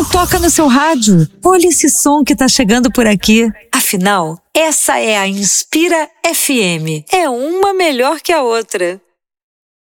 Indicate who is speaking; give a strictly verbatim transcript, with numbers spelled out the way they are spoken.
Speaker 1: toca no seu rádio. Olha esse som que tá chegando por aqui. Afinal, essa é a Inspira F M. É uma melhor que a outra.